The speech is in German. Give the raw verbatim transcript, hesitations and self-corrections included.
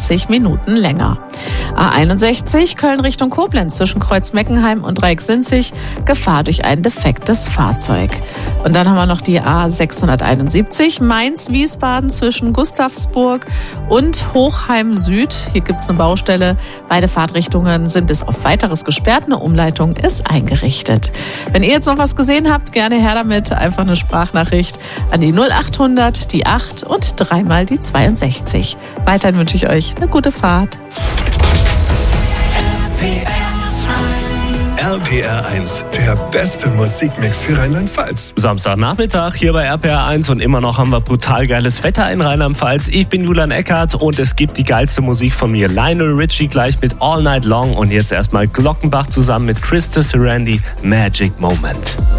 zwanzig Minuten länger. A einundsechzig Köln Richtung Koblenz zwischen Kreuz-Meckenheim und Dreiecksinzig, Gefahr durch ein defektes Fahrzeug. Und dann haben wir noch die A sechshunderteinundsiebzig Mainz-Wiesbaden zwischen Gustavsburg und Hochheim Süd. Hier gibt es eine Baustelle. Beide Fahrtrichtungen sind bis auf Weiteres gesperrt. Eine Umleitung ist eingerichtet. Wenn ihr jetzt noch was gesehen habt, gerne her damit. Einfach eine Sprachnachricht an die null achthundert, die acht und dreimal die zweiundsechzig. Weiterhin wünsche ich euch eine gute Fahrt. R P R eins, der beste Musikmix für Rheinland-Pfalz. Samstagnachmittag hier bei R P R eins und immer noch haben wir brutal geiles Wetter in Rheinland-Pfalz. Ich bin Julian Eckert und es gibt die geilste Musik von mir. Lionel Richie gleich mit All Night Long und jetzt erstmal Glockenbach zusammen mit Krista Sarandon, Magic Moment.